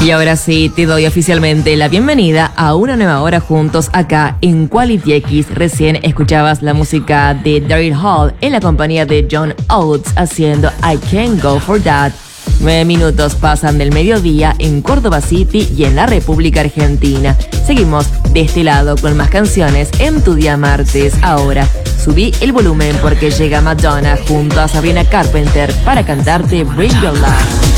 Y ahora sí, te doy oficialmente la bienvenida a una nueva hora juntos acá en Quality X. Recién escuchabas la música de Daryl Hall en la compañía de John Oates haciendo I Can't Go For That. 9 minutos pasan del mediodía en Córdoba City y en la República Argentina. Seguimos de este lado con más canciones en tu día martes. Ahora subí el volumen porque llega Madonna junto a Sabrina Carpenter para cantarte Bring Your Love.